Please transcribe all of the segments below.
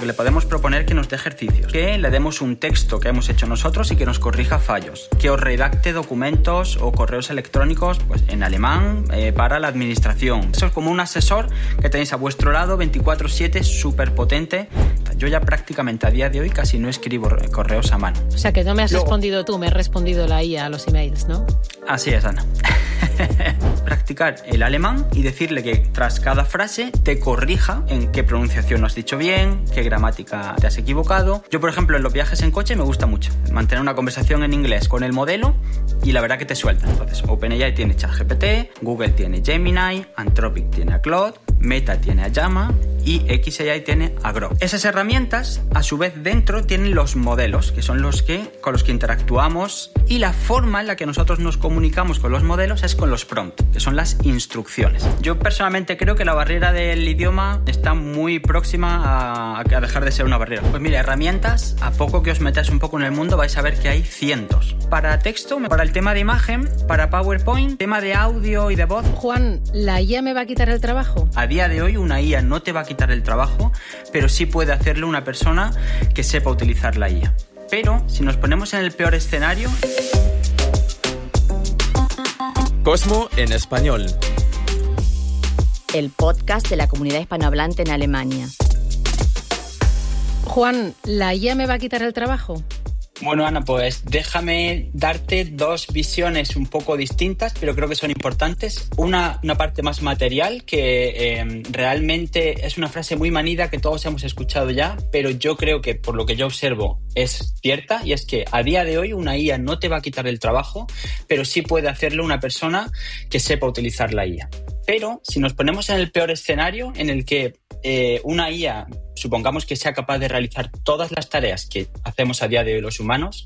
que le podemos proponer que nos dé ejercicios, que le demos un texto que hemos hecho nosotros y que nos corrija fallos, que os redacte documentos o correos electrónicos pues, en alemán para la administración. Eso es como un asesor que tenéis a vuestro lado 24/7, súper potente. Yo ya prácticamente a día de hoy casi no escribo correos a mano. O sea que no me has respondido tú, me has respondido la IA a los emails, ¿no? Así es, Ana. Practicar el alemán y decirle que tras cada frase te corrija en qué pronunciación no has dicho bien, qué gramática te has equivocado. Yo, por ejemplo, en los viajes en coche me gusta mucho mantener una conversación en inglés con el modelo y la verdad que te suelta. Entonces, OpenAI tiene ChatGPT, Google tiene Gemini, Anthropic tiene a Claude, Meta tiene a Llama y xAI tiene a Grok. Esas herramientas, a su vez, dentro tienen los modelos, que son con los que interactuamos, y la forma en la que nosotros nos comunicamos con los modelos es con los prompts, que son las instrucciones. Yo personalmente creo que la barrera del idioma está muy próxima a dejar de ser una barrera. Pues mira, herramientas, a poco que os metáis un poco en el mundo vais a ver que hay cientos. Para texto, para el tema de imagen, para PowerPoint, tema de audio y de voz. Juan, ¿la IA me va a quitar el trabajo? A día de hoy una IA no te va a quitar el trabajo, pero sí puede hacerlo una persona que sepa utilizar la IA. Pero si nos ponemos en el peor escenario... Cosmo en español. El podcast de la comunidad hispanohablante en Alemania. Juan, ¿la IA me va a quitar el trabajo? Bueno, Ana, pues déjame darte dos visiones un poco distintas, pero creo que son importantes. Una parte más material, que realmente es una frase muy manida que todos hemos escuchado ya, pero yo creo que por lo que yo observo es cierta, y es que a día de hoy una IA no te va a quitar el trabajo, pero sí puede hacerlo una persona que sepa utilizar la IA. Pero si nos ponemos en el peor escenario en el que una IA, supongamos que sea capaz de realizar todas las tareas que hacemos a día de hoy los humanos,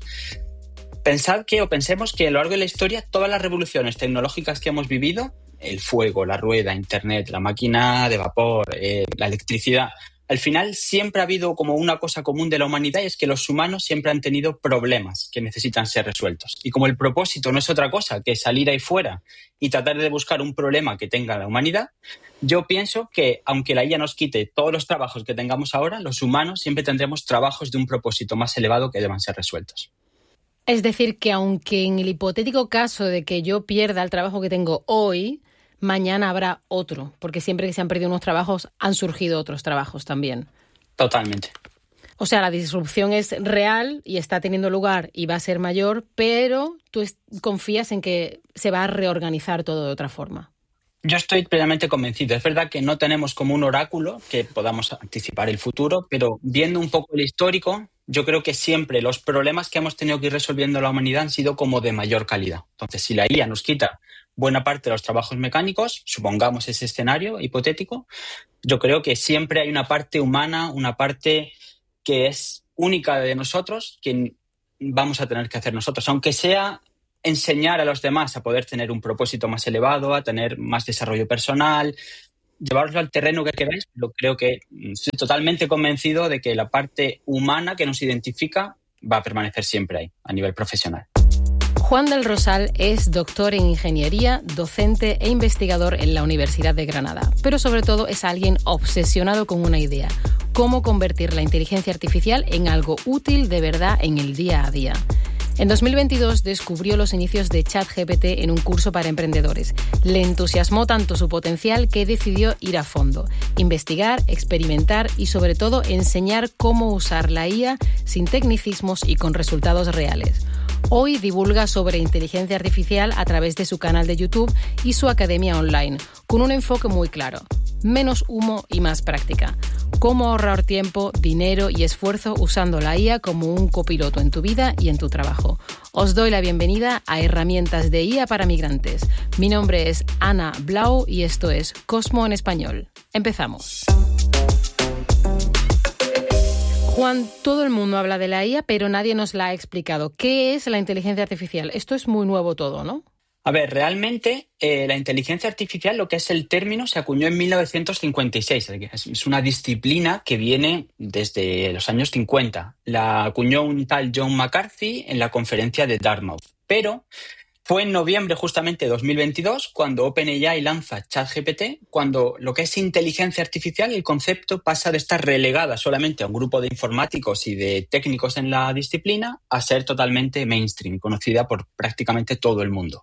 pensemos que a lo largo de la historia todas las revoluciones tecnológicas que hemos vivido, el fuego, la rueda, Internet, la máquina de vapor, la electricidad, al final siempre ha habido como una cosa común de la humanidad, y es que los humanos siempre han tenido problemas que necesitan ser resueltos. Y como el propósito no es otra cosa que salir ahí fuera y tratar de buscar un problema que tenga la humanidad, yo pienso que aunque la IA nos quite todos los trabajos que tengamos ahora, los humanos siempre tendremos trabajos de un propósito más elevado que deban ser resueltos. Es decir, que aunque en el hipotético caso de que yo pierda el trabajo que tengo hoy, mañana habrá otro, porque siempre que se han perdido unos trabajos, han surgido otros trabajos también. Totalmente. O sea, la disrupción es real y está teniendo lugar y va a ser mayor, pero tú confías en que se va a reorganizar todo de otra forma. Yo estoy plenamente convencido. Es verdad que no tenemos como un oráculo que podamos anticipar el futuro, pero viendo un poco el histórico, yo creo que siempre los problemas que hemos tenido que ir resolviendo la humanidad han sido como de mayor calidad. Entonces, si la IA nos quita buena parte de los trabajos mecánicos, supongamos ese escenario hipotético, yo creo que siempre hay una parte humana, una parte que es única de nosotros, que vamos a tener que hacer nosotros, aunque sea enseñar a los demás a poder tener un propósito más elevado, a tener más desarrollo personal, llevarlo al terreno que queráis, pero creo que estoy totalmente convencido de que la parte humana que nos identifica va a permanecer siempre ahí, a nivel profesional. Juan del Rosal es doctor en ingeniería, docente e investigador en la Universidad de Granada, pero sobre todo es alguien obsesionado con una idea: cómo convertir la inteligencia artificial en algo útil de verdad en el día a día. En 2022 descubrió los inicios de ChatGPT en un curso para emprendedores. Le entusiasmó tanto su potencial que decidió ir a fondo, investigar, experimentar y sobre todo enseñar cómo usar la IA sin tecnicismos y con resultados reales. Hoy divulga sobre inteligencia artificial a través de su canal de YouTube y su academia online, con un enfoque muy claro: menos humo y más práctica. Cómo ahorrar tiempo, dinero y esfuerzo usando la IA como un copiloto en tu vida y en tu trabajo. Os doy la bienvenida a Herramientas de IA para Migrantes. Mi nombre es Ana Blau y esto es Cosmo en español. Empezamos. Juan, todo el mundo habla de la IA, pero nadie nos la ha explicado. ¿Qué es la inteligencia artificial? Esto es muy nuevo todo, ¿no? A ver, realmente la inteligencia artificial, lo que es el término, se acuñó en 1956. Es una disciplina que viene desde los años 50. La acuñó un tal John McCarthy en la conferencia de Dartmouth. Pero Fue en noviembre justamente de 2022 cuando OpenAI lanza ChatGPT, cuando lo que es inteligencia artificial, el concepto pasa de estar relegada solamente a un grupo de informáticos y de técnicos en la disciplina a ser totalmente mainstream, conocida por prácticamente todo el mundo.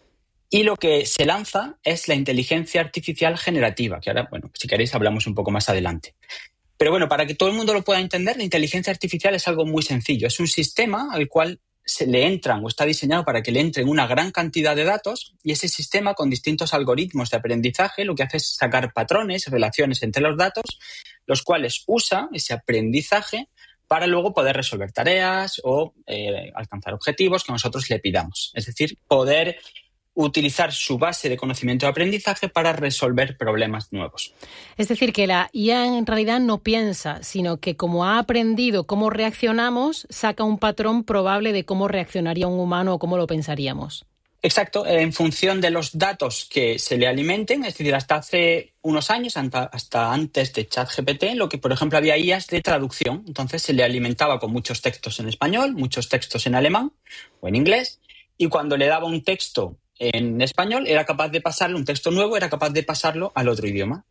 Y lo que se lanza es la inteligencia artificial generativa, que ahora, bueno, si queréis hablamos un poco más adelante. Pero bueno, para que todo el mundo lo pueda entender, la inteligencia artificial es algo muy sencillo. Es un sistema al cual se le entran o está diseñado para que le entren una gran cantidad de datos y ese sistema con distintos algoritmos de aprendizaje lo que hace es sacar patrones, relaciones entre los datos, los cuales usa ese aprendizaje para luego poder resolver tareas o alcanzar objetivos que nosotros le pidamos. Es decir, poder utilizar su base de conocimiento de aprendizaje para resolver problemas nuevos. Es decir, que la IA en realidad no piensa, sino que como ha aprendido cómo reaccionamos, saca un patrón probable de cómo reaccionaría un humano o cómo lo pensaríamos. Exacto, en función de los datos que se le alimenten, es decir, hasta hace unos años, hasta antes de ChatGPT, lo que por ejemplo había IAs de traducción, entonces se le alimentaba con muchos textos en español, muchos textos en alemán o en inglés, y cuando le daba un texto en español, era capaz de pasarlo, un texto nuevo, era capaz de pasarlo al otro idioma.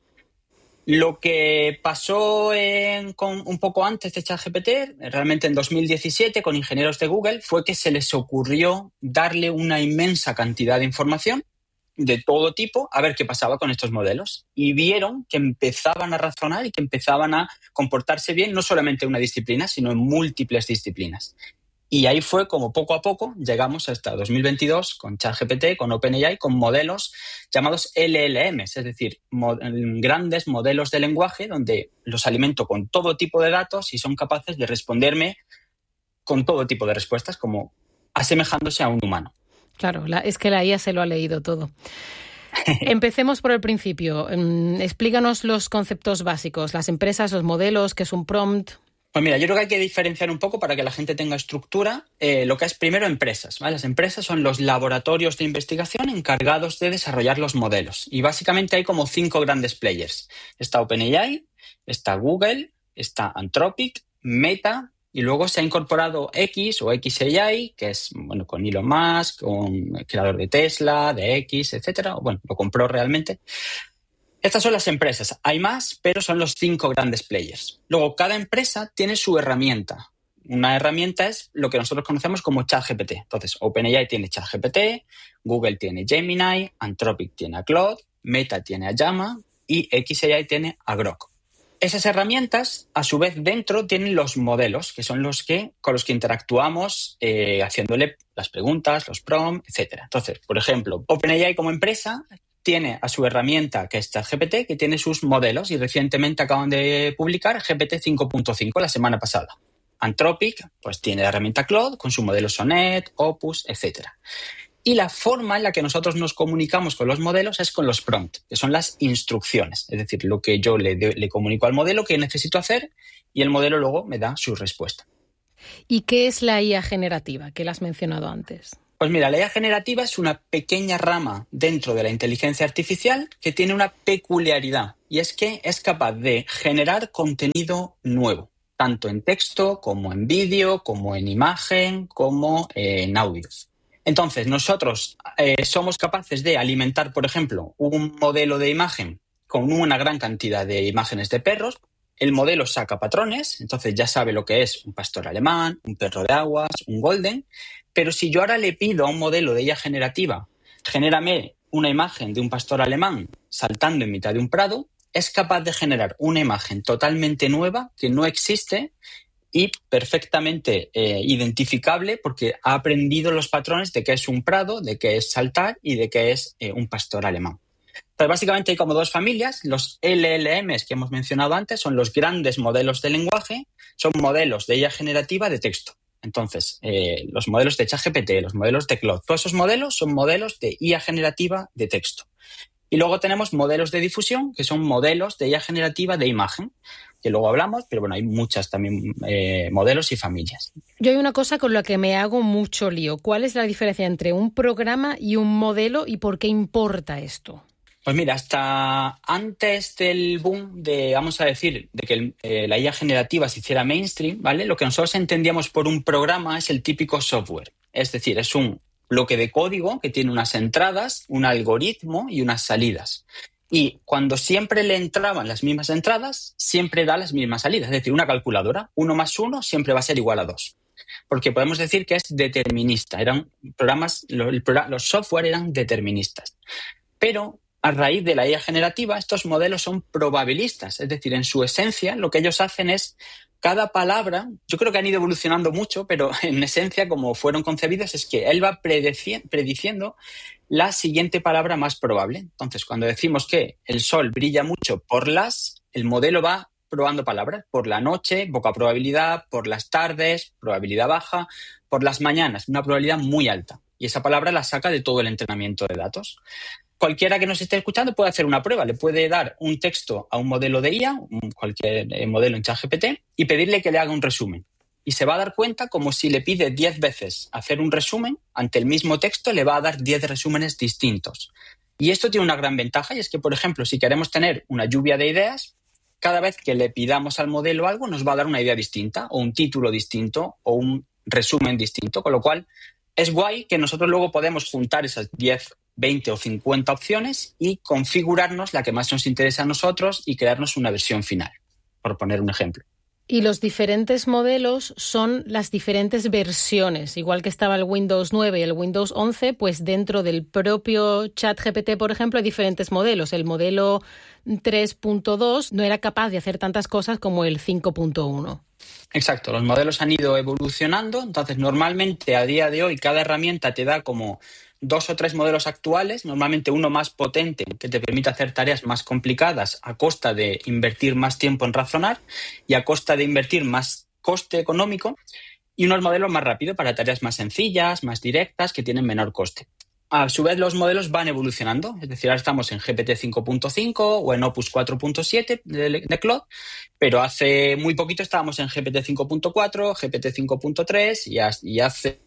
Lo que pasó un poco antes de ChatGPT, realmente en 2017, con ingenieros de Google, fue que se les ocurrió darle una inmensa cantidad de información de todo tipo a ver qué pasaba con estos modelos. Y vieron que empezaban a razonar y que empezaban a comportarse bien, no solamente en una disciplina, sino en múltiples disciplinas. Y ahí fue como poco a poco llegamos hasta 2022 con ChatGPT, con OpenAI, con modelos llamados LLMs, es decir, grandes modelos de lenguaje donde los alimento con todo tipo de datos y son capaces de responderme con todo tipo de respuestas, como asemejándose a un humano. Claro, es que la IA se lo ha leído todo. Empecemos por el principio. Explícanos los conceptos básicos, las empresas, los modelos, qué es un prompt. Pues mira, yo creo que hay que diferenciar un poco para que la gente tenga estructura lo que es primero empresas, ¿vale? Las empresas son los laboratorios de investigación encargados de desarrollar los modelos. Y básicamente hay como 5 grandes players. Está OpenAI, está Google, está Anthropic, Meta y luego se ha incorporado X o XAI, que es bueno con Elon Musk, con el creador de Tesla, de X, etcétera. Bueno, lo compró realmente. Estas son las empresas. Hay más, pero son los 5 grandes players. Luego, cada empresa tiene su herramienta. Una herramienta es lo que nosotros conocemos como ChatGPT. Entonces, OpenAI tiene ChatGPT, Google tiene Gemini, Anthropic tiene a Claude, Meta tiene a Llama y XAI tiene a Grok. Esas herramientas, a su vez, dentro tienen los modelos, que son con los que interactuamos haciéndole las preguntas, los prompts, etc. Entonces, por ejemplo, OpenAI como empresa tiene a su herramienta, que es ChatGPT, que tiene sus modelos y recientemente acaban de publicar GPT 5.5 la semana pasada. Anthropic pues tiene la herramienta Claude con su modelo Sonnet, Opus, etc. Y la forma en la que nosotros nos comunicamos con los modelos es con los prompts, que son las instrucciones. Es decir, lo que yo le comunico al modelo que necesito hacer y el modelo luego me da su respuesta. ¿Y qué es la IA generativa, que la has mencionado antes? Pues mira, la IA generativa es una pequeña rama dentro de la inteligencia artificial que tiene una peculiaridad y es que es capaz de generar contenido nuevo, tanto en texto como en vídeo, como en imagen, como en audio. Entonces, nosotros somos capaces de alimentar, por ejemplo, un modelo de imagen con una gran cantidad de imágenes de perros. El modelo saca patrones, entonces ya sabe lo que es un pastor alemán, un perro de aguas, un golden. Pero si yo ahora le pido a un modelo de IA generativa, genérame una imagen de un pastor alemán saltando en mitad de un prado, es capaz de generar una imagen totalmente nueva que no existe y perfectamente identificable porque ha aprendido los patrones de qué es un prado, de qué es saltar y de qué es un pastor alemán. Pero básicamente hay como 2 familias. Los LLMs que hemos mencionado antes son los grandes modelos de lenguaje, son modelos de IA generativa de texto. Entonces, los modelos de ChatGPT, los modelos de Claude, todos esos modelos son modelos de IA generativa de texto. Y luego tenemos modelos de difusión, que son modelos de IA generativa de imagen, que luego hablamos, pero bueno, hay muchas también modelos y familias. Yo hay una cosa con la que me hago mucho lío. ¿Cuál es la diferencia entre un programa y un modelo y por qué importa esto? Pues mira, hasta antes del boom de que la IA generativa se hiciera mainstream, ¿vale? Lo que nosotros entendíamos por un programa es el típico software. Es decir, es un bloque de código que tiene unas entradas, un algoritmo y unas salidas. Y cuando siempre le entraban las mismas entradas, siempre da las mismas salidas. Es decir, una calculadora, 1 más 1 siempre va a ser igual a 2. Porque podemos decir que es determinista. Eran programas, los software eran deterministas. Pero a raíz de la IA generativa, estos modelos son probabilistas. Es decir, en su esencia, lo que ellos hacen es cada palabra, yo creo que han ido evolucionando mucho, pero en esencia, como fueron concebidos, es que él va prediciendo la siguiente palabra más probable. Entonces, cuando decimos que el sol brilla mucho el modelo va probando palabras. Por la noche, poca probabilidad; por las tardes, probabilidad baja; por las mañanas, una probabilidad muy alta. Y esa palabra la saca de todo el entrenamiento de datos. Cualquiera que nos esté escuchando puede hacer una prueba. Le puede dar un texto a un modelo de IA, cualquier modelo en ChatGPT, y pedirle que le haga un resumen. Y se va a dar cuenta como si le pide 10 veces hacer un resumen, ante el mismo texto le va a dar 10 resúmenes distintos. Y esto tiene una gran ventaja, y es que, por ejemplo, si queremos tener una lluvia de ideas, cada vez que le pidamos al modelo algo nos va a dar una idea distinta, o un título distinto, o un resumen distinto, con lo cual es guay que nosotros luego podemos juntar esas 10, 20 o 50 opciones y configurarnos la que más nos interesa a nosotros y crearnos una versión final, por poner un ejemplo. Y los diferentes modelos son las diferentes versiones. Igual que estaba el Windows 9 y el Windows 11, pues dentro del propio ChatGPT, por ejemplo, hay diferentes modelos. El modelo 3.2 no era capaz de hacer tantas cosas como el 5.1. Exacto, los modelos han ido evolucionando. Entonces, normalmente a día de hoy cada herramienta te da como 2 o 3 modelos actuales, normalmente uno más potente que te permite hacer tareas más complicadas a costa de invertir más tiempo en razonar y a costa de invertir más coste económico, y unos modelos más rápidos para tareas más sencillas, más directas, que tienen menor coste. A su vez, los modelos van evolucionando, es decir, ahora estamos en GPT 5.5 o en Opus 4.7 de Claude, pero hace muy poquito estábamos en GPT 5.4, GPT 5.3 y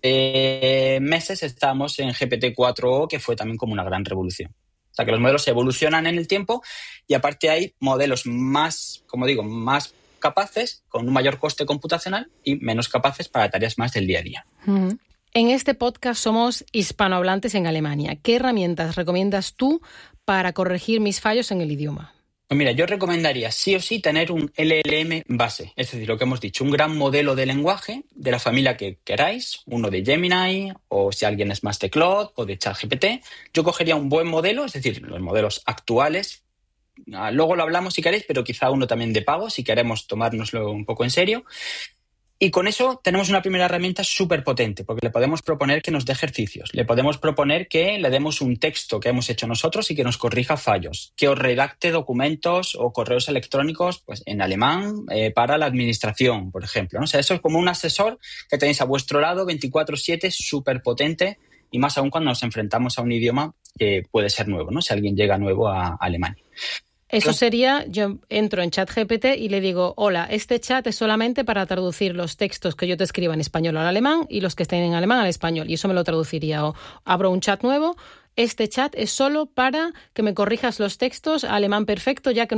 hace meses estábamos en GPT 4o, que fue también como una gran revolución. O sea, que los modelos evolucionan en el tiempo y aparte hay modelos más, como digo, más capaces, con un mayor coste computacional, y menos capaces para tareas más del día a día. Mm-hmm. En este podcast somos hispanohablantes en Alemania. ¿Qué herramientas recomiendas tú para corregir mis fallos en el idioma? Pues mira, yo recomendaría sí o sí tener un LLM base, es decir, lo que hemos dicho, un gran modelo de lenguaje de la familia que queráis, uno de Gemini, o si alguien es más de Claude o de ChatGPT. Yo cogería un buen modelo, es decir, los modelos actuales. Luego lo hablamos si queréis, pero quizá uno también de pago, si queremos tomárnoslo un poco en serio. Y con eso tenemos una primera herramienta súper potente, porque le podemos proponer que nos dé ejercicios, le podemos proponer que le demos un texto que hemos hecho nosotros y que nos corrija fallos, que os redacte documentos o correos electrónicos pues en alemán para la administración, por ejemplo, ¿no? O sea, eso es como un asesor que tenéis a vuestro lado 24/7, súper potente, y más aún cuando nos enfrentamos a un idioma que puede ser nuevo, ¿no? Si alguien llega nuevo a Alemania. Eso sería, yo entro en ChatGPT y le digo, hola, este chat es solamente para traducir los textos que yo te escriba en español al alemán y los que estén en alemán al español. Y eso me lo traduciría. O abro un chat nuevo, este chat es solo para que me corrijas los textos a alemán perfecto, ya que